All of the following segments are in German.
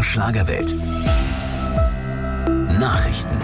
MDR Schlagerwelt. Nachrichten.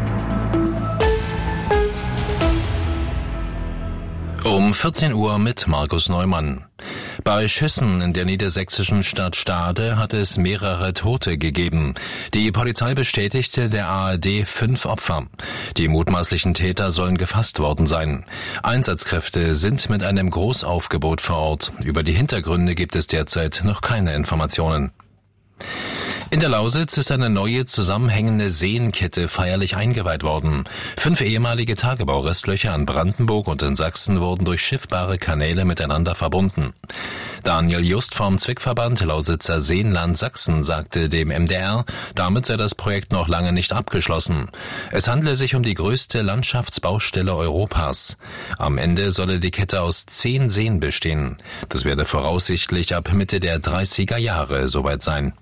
Um 14 Uhr mit Markus Neumann. Bei Schüssen in der niedersächsischen Stadt Stade hat es mehrere Tote gegeben. Die Polizei bestätigte der ARD 5 Opfer. Die mutmaßlichen Täter sollen gefasst worden sein. Einsatzkräfte sind mit einem Großaufgebot vor Ort. Über die Hintergründe gibt es derzeit noch keine Informationen. In der Lausitz ist eine neue zusammenhängende Seenkette feierlich eingeweiht worden. 5 ehemalige Tagebaurestlöcher in Brandenburg und in Sachsen wurden durch schiffbare Kanäle miteinander verbunden. Daniel Just vom Zwickverband Lausitzer Seenland Sachsen sagte dem MDR, damit sei das Projekt noch lange nicht abgeschlossen. Es handle sich um die größte Landschaftsbaustelle Europas. Am Ende solle die Kette aus 10 Seen bestehen. Das werde voraussichtlich ab Mitte der 30er Jahre soweit sein.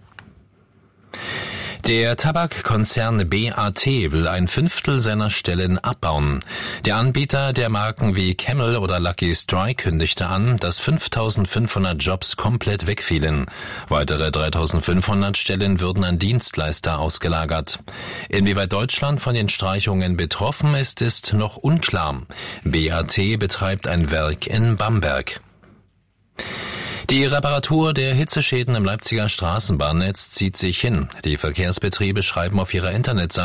Der Tabakkonzern BAT will 1/5 seiner Stellen abbauen. Der Anbieter der Marken wie Camel oder Lucky Strike kündigte an, dass 5.500 Jobs komplett wegfielen. Weitere 3.500 Stellen würden an Dienstleister ausgelagert. Inwieweit Deutschland von den Streichungen betroffen ist noch unklar. BAT betreibt ein Werk in Bamberg. Die Reparatur der Hitzeschäden im Leipziger Straßenbahnnetz zieht sich hin. Die Verkehrsbetriebe schreiben auf ihrer Internetseite: